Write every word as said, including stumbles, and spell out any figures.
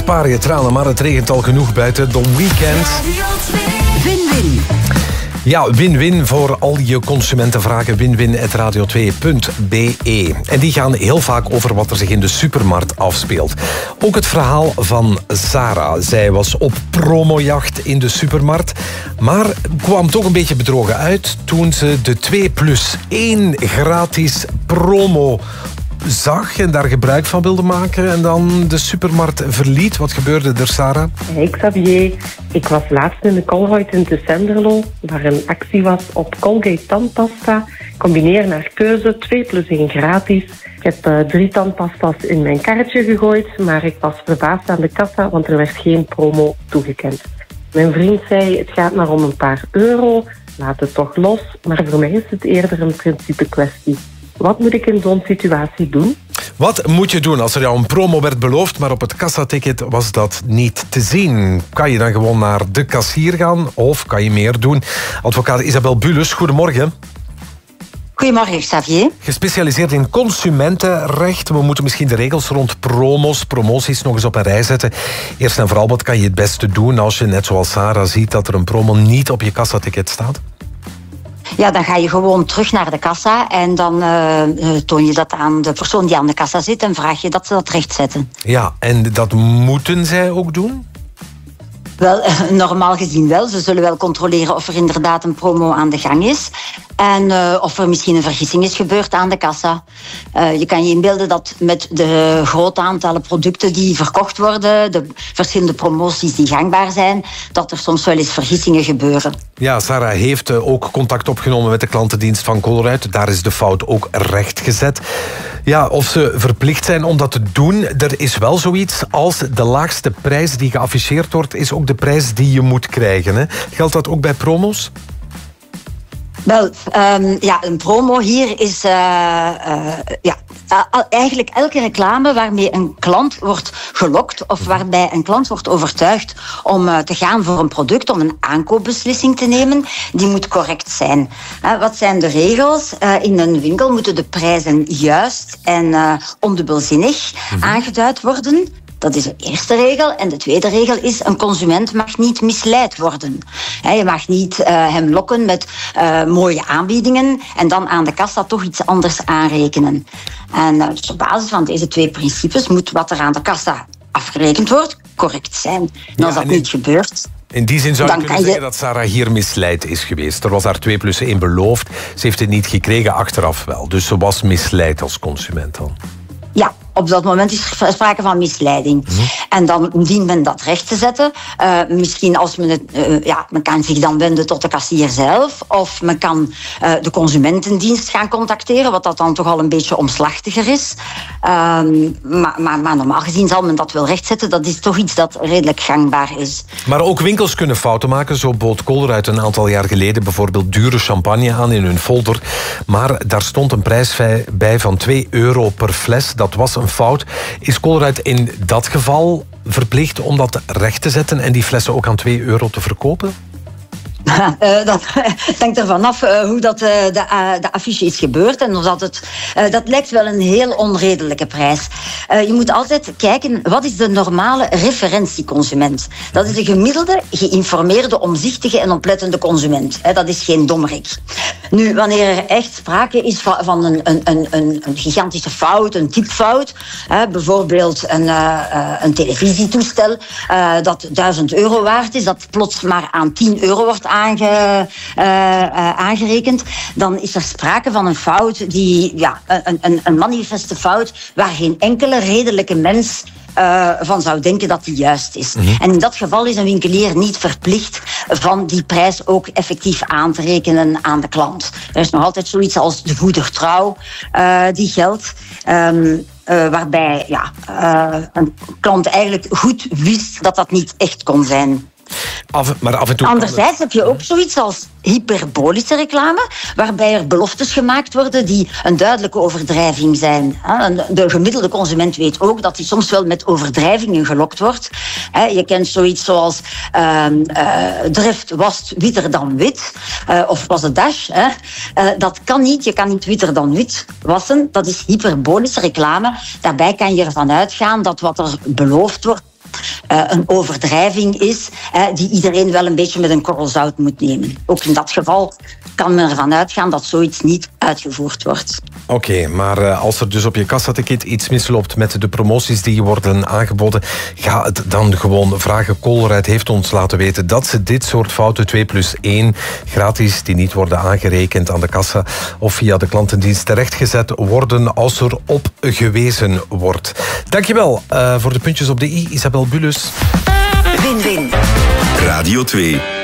Spaar je tranen, maar het regent al genoeg buiten. The Weeknd. Win-win. Ja, win-win voor al je consumentenvragen. win-win at radio twee punt b e. En die gaan heel vaak over wat er zich in de supermarkt afspeelt. Ook het verhaal van Sarah. Zij was op promojacht in de supermarkt, maar kwam toch een beetje bedrogen uit toen ze de twee plus één gratis promo zag en daar gebruik van wilde maken en dan de supermarkt verliet. Wat gebeurde er, Sarah? Hey Xavier, ik was laatst in de Colruyt in de Senderlo, waar een actie was op Colgate tandpasta. Combineer naar keuze, twee plus één gratis. Ik heb uh, drie tandpasta's in mijn karretje gegooid, maar ik was verbaasd aan de kassa, want er werd geen promo toegekend. Mijn vriend zei, het gaat maar om een paar euro, laat het toch los. Maar voor mij is het eerder een principe kwestie. Wat moet ik in zo'n situatie doen? Wat moet je doen als er jou een promo werd beloofd, maar op het kassaticket was dat niet te zien? Kan je dan gewoon naar de kassier gaan of kan je meer doen? Advocaat Isabel Bulus, goedemorgen. Goedemorgen, Xavier. Gespecialiseerd in consumentenrecht. We moeten misschien de regels rond promos, promoties nog eens op een rij zetten. Eerst en vooral, wat kan je het beste doen als je, net zoals Sarah, ziet dat er een promo niet op je kassaticket staat? Ja, dan ga je gewoon terug naar de kassa en dan uh, toon je dat aan de persoon die aan de kassa zit en vraag je dat ze dat rechtzetten. Ja, en dat moeten zij ook doen? Wel, normaal gezien wel. Ze zullen wel controleren of er inderdaad een promo aan de gang is. En uh, of er misschien een vergissing is gebeurd aan de kassa. Uh, je kan je inbeelden dat met de grote aantallen producten die verkocht worden, de verschillende promoties die gangbaar zijn, dat er soms wel eens vergissingen gebeuren. Ja, Sarah heeft ook contact opgenomen met de klantendienst van Colruyt. Daar is de fout ook rechtgezet. Ja, of ze verplicht zijn om dat te doen, er is wel zoiets als de laagste prijs die geafficheerd wordt, is ook de prijs die je moet krijgen. Hè? Geldt dat ook bij promo's? Wel, um, ja, een promo hier is uh, uh, ja, uh, eigenlijk elke reclame waarmee een klant wordt gelokt of waarbij een klant wordt overtuigd om uh, te gaan voor een product, om een aankoopbeslissing te nemen, die moet correct zijn. Uh, wat zijn de regels? Uh, in een winkel moeten de prijzen juist en uh, ondubbelzinnig mm-hmm. aangeduid worden. Dat is de eerste regel. En de tweede regel is, een consument mag niet misleid worden. Je mag niet uh, hem lokken met uh, mooie aanbiedingen en dan aan de kassa toch iets anders aanrekenen. En uh, dus op basis van deze twee principes moet wat er aan de kassa afgerekend wordt correct zijn. En ja, als dat en in, niet gebeurt... In die zin zou je kunnen je... zeggen dat Sarah hier misleid is geweest. Er was haar twee plus één beloofd. Ze heeft het niet gekregen, achteraf wel. Dus ze was misleid als consument dan. Ja, op dat moment is er sprake van misleiding. Mm-hmm. En dan dient men dat recht te zetten. Uh, misschien als men het... Uh, ja, men kan zich dan wenden tot de kassier zelf. Of men kan uh, de consumentendienst gaan contacteren, wat dat dan toch al een beetje omslachtiger is. Uh, maar, maar, maar normaal gezien zal men dat wel rechtzetten. Dat is toch iets dat redelijk gangbaar is. Maar ook winkels kunnen fouten maken. Zo bood Colruyt een aantal jaar geleden bijvoorbeeld dure champagne aan in hun folder. Maar daar stond een prijs bij van twee euro per fles. Dat was een fout. Is Colruyt in dat geval verplicht om dat recht te zetten en die flessen ook aan twee euro te verkopen? Uh, dat hangt ervan af uh, hoe dat, uh, de, uh, de affiche is gebeurd. En of dat, het, uh, dat lijkt wel een heel onredelijke prijs. Uh, je moet altijd kijken, wat is de normale referentieconsument? Dat is een gemiddelde, geïnformeerde, omzichtige en oplettende consument. He, dat is geen dommerik. Nu, wanneer er echt sprake is van, van een, een, een, een gigantische fout, een typfout, uh, bijvoorbeeld een, uh, uh, een televisietoestel uh, dat duizend euro waard is, dat plots maar aan tien euro wordt Aange, uh, uh, aangerekend, dan is er sprake van een fout, die, ja, een, een, een manifeste fout waar geen enkele redelijke mens uh, van zou denken dat die juist is. Mm-hmm. En in dat geval is een winkelier niet verplicht van die prijs ook effectief aan te rekenen aan de klant. Er is nog altijd zoiets als de goedertrouw uh, die geldt. Um, uh, waarbij ja, uh, een klant eigenlijk goed wist dat dat niet echt kon zijn. Af, maar af en toe Anderzijds het... heb je ook zoiets als hyperbolische reclame, waarbij er beloftes gemaakt worden die een duidelijke overdrijving zijn. De gemiddelde consument weet ook dat hij soms wel met overdrijvingen gelokt wordt. Je kent zoiets zoals uh, uh, drift was witter dan wit, uh, of was het dash. Uh, dat kan niet, je kan niet witter dan wit wassen. Dat is hyperbolische reclame. Daarbij kan je ervan uitgaan dat wat er beloofd wordt uh, een overdrijving is, uh, die iedereen wel een beetje met een korrel zout moet nemen. Ook in dat geval kan men ervan uitgaan dat zoiets niet uitgevoerd wordt. Oké, okay, maar uh, als er dus op je kassaticket iets misloopt met de promoties die worden aangeboden, ga het dan gewoon vragen. Colruyt heeft ons laten weten dat ze dit soort fouten twee plus één gratis, die niet worden aangerekend aan de kassa of via de klantendienst terechtgezet worden als er op gewezen wordt. Dankjewel uh, voor de puntjes op de i, Isabel Bulus. Win-win. Radio twee.